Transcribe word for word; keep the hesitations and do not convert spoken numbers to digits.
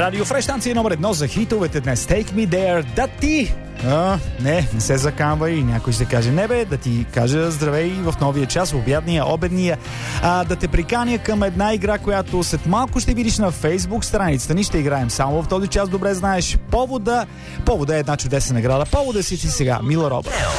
Радио Фреш, станция номер едно за хитовете днес. Take me there, да ти... А, не, не се закамвай. Някой ще каже, не бе, да ти кажа здравей в новия час, в обядния, обедния. А, да те приканя към една игра, която след малко ще видиш на Фейсбук страницата ни. Ще играем само в този час, добре знаеш. Повода, повода е една чудесна награда. Повода си ти сега, Мила Робърт.